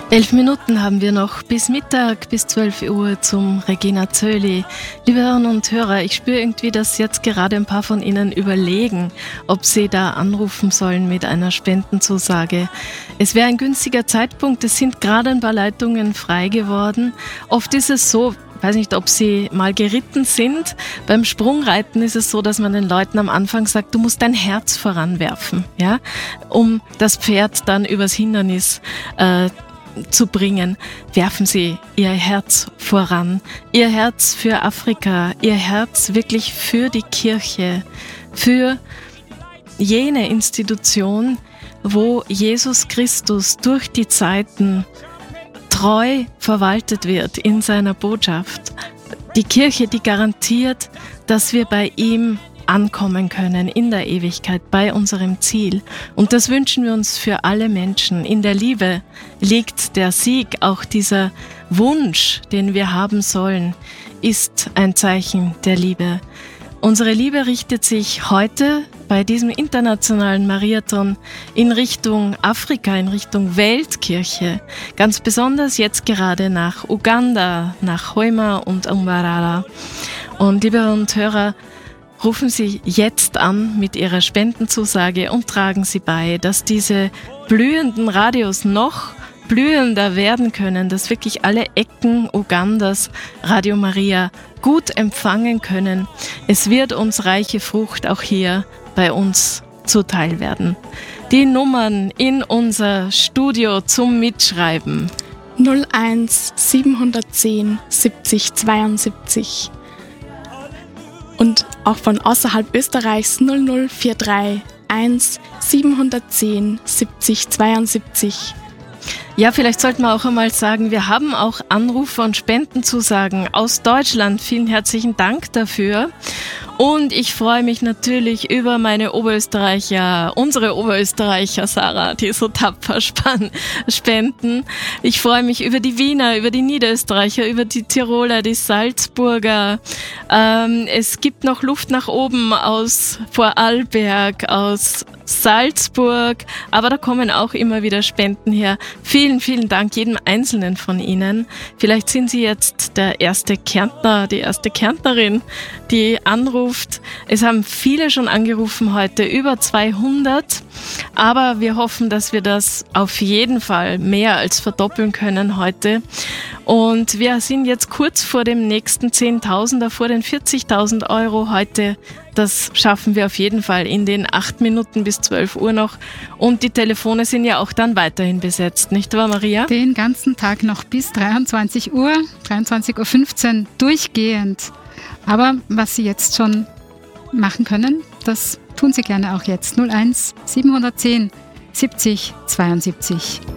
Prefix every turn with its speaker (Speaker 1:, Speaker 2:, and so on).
Speaker 1: 11 Minuten haben wir noch bis Mittag, bis 12 Uhr zum Regina Zöli. Liebe Hörerinnen und Hörer, ich spüre irgendwie, dass jetzt gerade ein paar von Ihnen überlegen, ob Sie da anrufen sollen mit einer Spendenzusage. Es wäre ein günstiger Zeitpunkt, es sind gerade ein paar Leitungen frei geworden. Oft ist es so, ich weiß nicht, ob Sie mal geritten sind. Beim Sprungreiten ist es so, dass man den Leuten am Anfang sagt, du musst dein Herz voranwerfen, ja, um das Pferd dann übers Hindernis zu bringen. Werfen Sie Ihr Herz voran. Ihr Herz für Afrika, Ihr Herz wirklich für die Kirche, für jene Institution, wo Jesus Christus durch die Zeiten treu verwaltet wird in seiner Botschaft. Die Kirche, die garantiert, dass wir bei ihm ankommen können in der Ewigkeit, bei unserem Ziel. Und das wünschen wir uns für alle Menschen. In der Liebe liegt der Sieg. Auch dieser Wunsch, den wir haben sollen, ist ein Zeichen der Liebe. Unsere Liebe richtet sich heute bei diesem internationalen Mariathon in Richtung Afrika, in Richtung Weltkirche. Ganz besonders jetzt gerade nach Uganda, nach Hoima und Mbarara. Und liebe Hörerinnen und Hörer, rufen Sie jetzt an mit Ihrer Spendenzusage und tragen Sie bei, dass diese blühenden Radios noch blühender werden können, dass wirklich alle Ecken Ugandas Radio Maria gut empfangen können. Es wird uns reiche Frucht auch hier bei uns zuteil werden. Die Nummern in unser Studio zum Mitschreiben:
Speaker 2: 01 710 70 72. Und auch von außerhalb Österreichs 0043 1 710 70 72.
Speaker 1: Ja, vielleicht sollten wir auch einmal sagen, wir haben auch Anrufe und Spendenzusagen aus Deutschland. Vielen herzlichen Dank dafür. Und ich freue mich natürlich über meine Oberösterreicher, unsere Oberösterreicher, Sarah, die so tapfer spenden. Ich freue mich über die Wiener, über die Niederösterreicher, über die Tiroler, die Salzburger. Es gibt noch Luft nach oben aus Vorarlberg, aus Salzburg, aber da kommen auch immer wieder Spenden her. Vielen, vielen Dank jedem Einzelnen von Ihnen. Vielleicht sind Sie jetzt der erste Kärntner, die erste Kärntnerin, die anruft. Es haben viele schon angerufen heute, über 200, aber wir hoffen, dass wir das auf jeden Fall mehr als verdoppeln können heute. Und wir sind jetzt kurz vor dem nächsten 10.000er, vor den 40.000 Euro heute. Das schaffen wir auf jeden Fall in den 8 Minuten bis 12 Uhr noch. Und die Telefone sind ja auch dann weiterhin besetzt, nicht wahr, Maria?
Speaker 3: Den ganzen Tag noch bis 23 Uhr, 23.15 Uhr durchgehend. Aber was Sie jetzt schon machen können, das tun Sie gerne auch jetzt. 01 710 70 72.